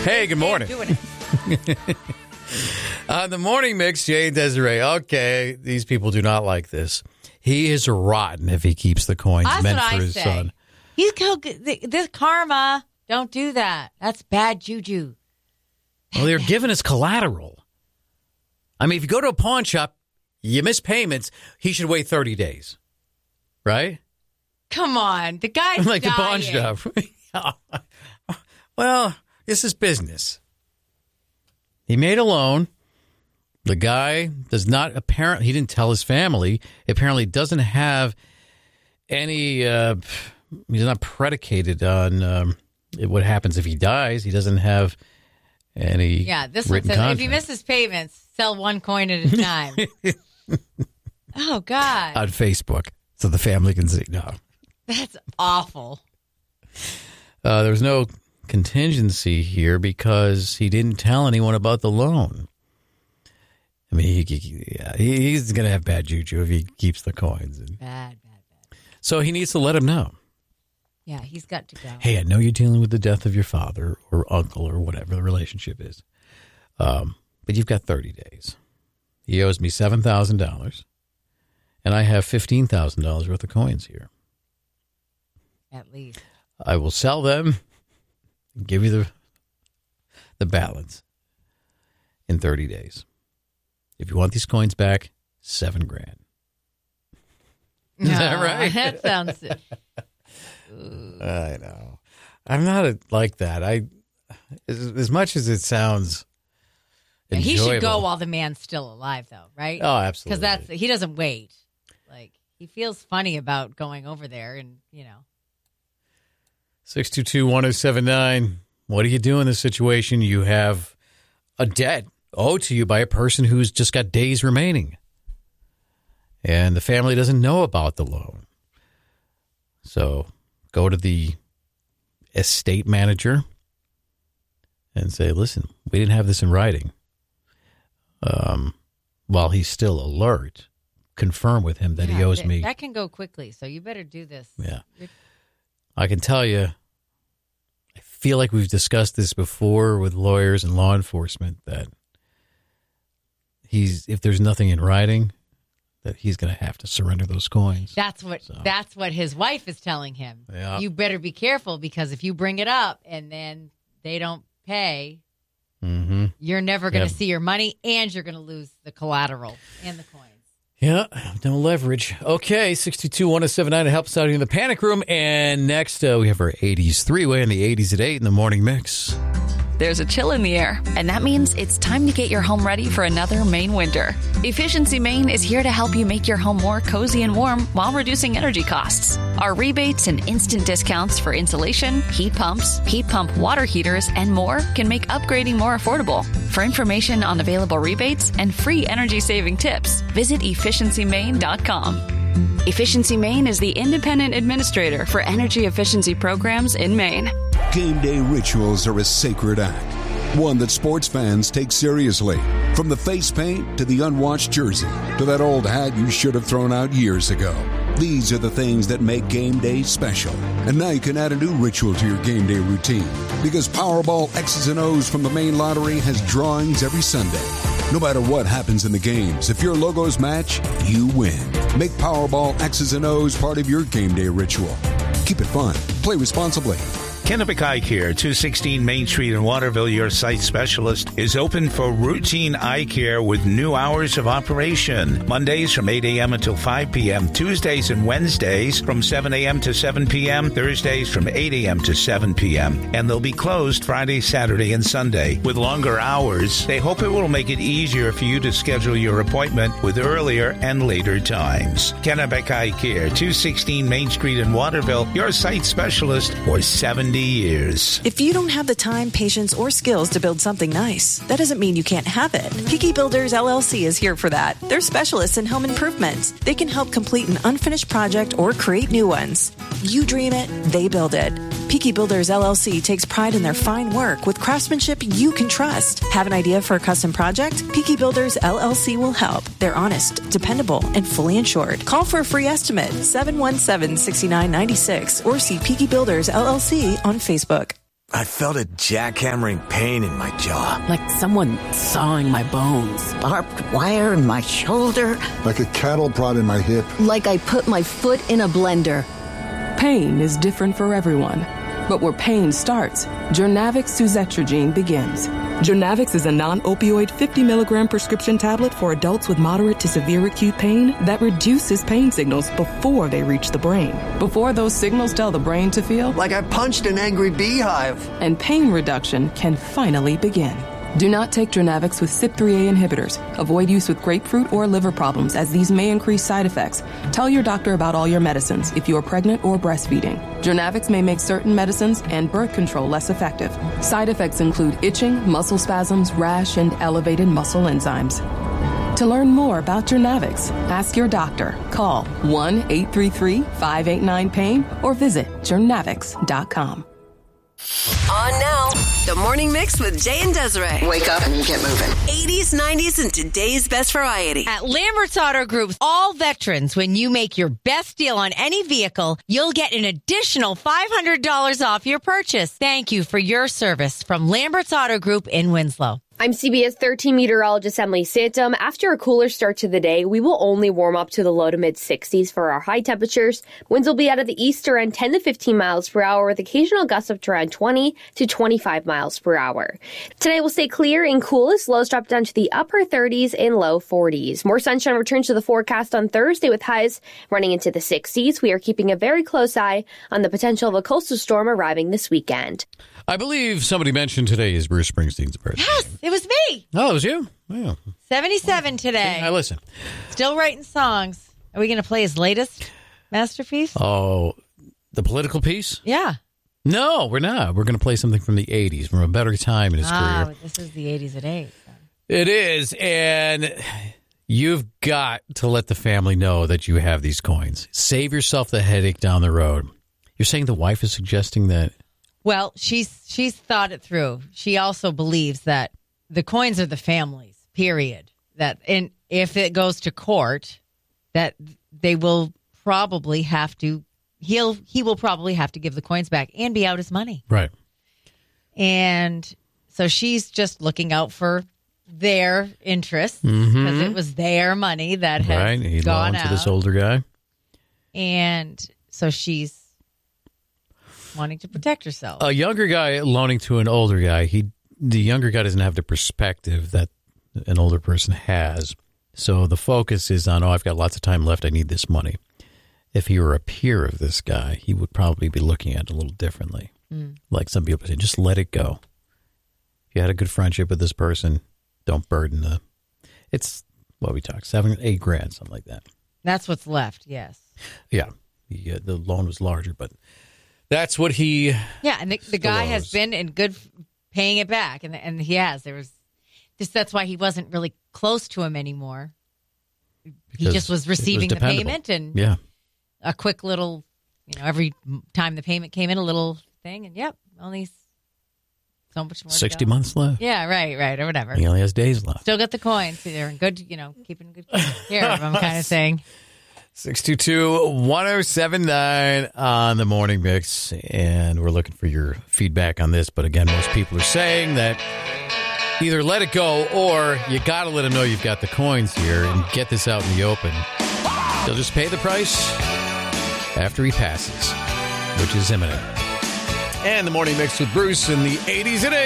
Hey, good morning. Doing it. The morning mix, Jay and Desiree. Okay, these people do not like this. He is rotten if he keeps the coins That's meant what for I his say. son. He's this karma. Don't do that. That's bad juju. Well, they're giving us collateral. I mean, if you go to a pawn shop, you miss payments, he should wait 30 days. Right? Come on. The guy's Like the pawn dying. shop. Well, this is business. He made a loan. The guy does not apparently, he didn't tell his family, apparently doesn't have any, he's not predicated on what happens if he dies. He doesn't have any This one written says contract. if he misses payments, sell one coin at a time. Oh, God. On Facebook, so the family can see. No. That's awful. There was no contingency here because he didn't tell anyone about the loan. I mean, he's going to have bad juju if he keeps the coins. Bad. So he needs to let him know. Yeah, he's got to go. Hey, I know you're dealing with the death of your father or uncle or whatever the relationship is. But you've got 30 days. He owes me $7,000. And I have $15,000 worth of coins here. At least. I will sell them and give you the balance in 30 days. If you want these coins back, $7,000. Is that right? That sounds... I know. I'm not like that. As much as it sounds enjoyable. He should go while the man's still alive, though, right? Oh, absolutely. Because he doesn't wait. Like, he feels funny about going over there and, 622-1079. What do you do in this situation? You have a debt owed to you by a person who's just got days remaining. And the family doesn't know about the loan. So go to the estate manager and say, listen, we didn't have this in writing. While he's still alert, confirm with him that he owes me. That can go quickly, so you better do this. Yeah. I can tell you, I feel like we've discussed this before with lawyers and law enforcement, that if there's nothing in writing, that he's going to have to surrender those coins. That's what his wife is telling him. Yeah. You better be careful, because if you bring it up and then they don't pay, you're never going to see your money, and you're going to lose the collateral and the coins. Yeah, no leverage. Okay, 622-1079 to help us out here in the panic room. And next, we have our 80s three-way in the 80s at 8 in the morning mix. There's a chill in the air, and that means it's time to get your home ready for another Maine winter. Efficiency Maine is here to help you make your home more cozy and warm while reducing energy costs. Our rebates and instant discounts for insulation, heat pump water heaters, and more can make upgrading more affordable. For information on available rebates and free energy-saving tips, visit efficiencymaine.com. Efficiency Maine is the independent administrator for energy efficiency programs in Maine. Game day rituals are a sacred act, one that sports fans take seriously. From the face paint to the unwashed jersey to that old hat you should have thrown out years ago. These are the things that make game day special. And now you can add a new ritual to your game day routine, because Powerball X's and O's from the Maine Lottery has drawings every Sunday. No matter what happens in the games, if your logos match, you win. Make Powerball X's and O's part of your game day ritual. Keep it fun. Play responsibly. Kennebec Eye Care, 216 Main Street in Waterville, your site specialist, is open for routine eye care with new hours of operation. Mondays from 8 a.m. until 5 p.m., Tuesdays and Wednesdays from 7 a.m. to 7 p.m., Thursdays from 8 a.m. to 7 p.m., and they'll be closed Friday, Saturday, and Sunday. With longer hours, they hope it will make it easier for you to schedule your appointment with earlier and later times. Kennebec Eye Care, 216 Main Street in Waterville, your site specialist for 70 years. If you don't have the time, patience, or skills to build something nice, that doesn't mean you can't have it. Peaky Builders LLC is here for that. They're specialists in home improvement. They can help complete an unfinished project or create new ones. You dream it, they build it. Peaky Builders LLC takes pride in their fine work with craftsmanship you can trust. Have an idea for a custom project? Peaky Builders LLC will help. They're honest, dependable, and fully insured. Call for a free estimate, 717-6996, or see Peaky Builders LLC on Facebook. I felt a jackhammering pain in my jaw. Like someone sawing my bones. Barbed wire in my shoulder. Like a cattle prod in my hip. Like I put my foot in a blender. Pain is different for everyone. But where pain starts, Journavx suzetrigine begins. Journavx is a non-opioid 50 milligram prescription tablet for adults with moderate to severe acute pain that reduces pain signals before they reach the brain. Before those signals tell the brain to feel like I punched an angry beehive. And pain reduction can finally begin. Do not take Journavx with CYP3A inhibitors. Avoid use with grapefruit or liver problems, as these may increase side effects. Tell your doctor about all your medicines if you are pregnant or breastfeeding. Journavx may make certain medicines and birth control less effective. Side effects include itching, muscle spasms, rash, and elevated muscle enzymes. To learn more about Journavx, ask your doctor. Call 1-833-589-PAIN or visit journavx.com. On now, the Morning Mix with Jay and Desiree. Wake up and get moving. 80s, 90s, and today's best variety. At Lambert's Auto Group, all veterans, when you make your best deal on any vehicle, you'll get an additional $500 off your purchase. Thank you for your service from Lambert's Auto Group in Winslow. I'm CBS 13 meteorologist Emily Santum. After a cooler start to the day, we will only warm up to the low to mid 60s for our high temperatures. Winds will be out of the east around 10 to 15 miles per hour with occasional gusts up to around 20 to 25 miles per hour. Today will stay clear and cool as lows drop down to the upper 30s and low 40s. More sunshine returns to the forecast on Thursday with highs running into the 60s. We are keeping a very close eye on the potential of a coastal storm arriving this weekend. I believe somebody mentioned today is Bruce Springsteen's birthday. Yes, it was me. Oh, it was you? Yeah. 77 today. I listen. Still writing songs. Are we going to play his latest masterpiece? Oh, the political piece? Yeah. No, we're not. We're going to play something from the 80s, from a better time in his career. This is the 80s at 8. So. It is, and you've got to let the family know that you have these coins. Save yourself the headache down the road. You're saying the wife is suggesting that? Well, she's thought it through. She also believes that the coins are the family's, period. That if it goes to court, that they will probably have to, he will probably have to give the coins back and be out his money. Right. And so she's just looking out for their interests because it was their money that had he gone loaned out to this older guy. And so she's wanting to protect herself. A younger guy loaning to an older guy, the younger guy doesn't have the perspective that an older person has. So the focus is on, I've got lots of time left. I need this money. If he were a peer of this guy, he would probably be looking at it a little differently. Like some people say, just let it go. If you had a good friendship with this person, don't burden it's what we talk, 7-8 grand, something like that. That's what's left. Yes. Yeah. The loan was larger, but that's what he. Yeah, and the guy has been in good paying it back, and he has. That's why he wasn't really close to him anymore. He just was receiving the payment and a quick little, every time the payment came in, a little thing, and only so much more. 60 months left. Yeah, right, or whatever. He only has days left. Still got the coins. They're in good, keeping good care of them, kind of thing. 622-1079 on the Morning Mix, and we're looking for your feedback on this. But again, most people are saying that either let it go or you got to let them know you've got the coins here and get this out in the open. They'll just pay the price after he passes, which is imminent. And the Morning Mix with Bruce in the 80s and 80s.